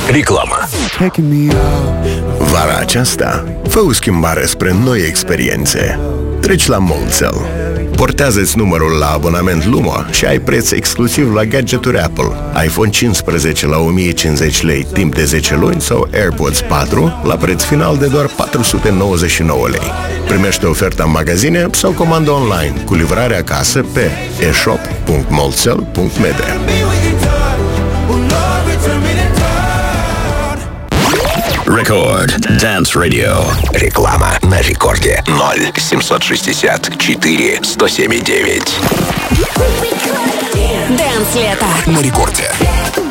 Reclama. Vara aceasta, fă o schimbare spre noi experiențe. Treci la Molcel. Portează-ți numărul la abonament Lumo și ai preț exclusiv la gadgeturi Apple, iPhone 15 la 1050 lei timp de 10 luni sau AirPods 4 la preț final de doar 499 lei. Primește oferta în magazine sau comandă online cu livrare acasă pe eshop.molcel.md. Record Dance Radio. Реклама на рекорде 0760 4 107 9. Dance лето На рекорде.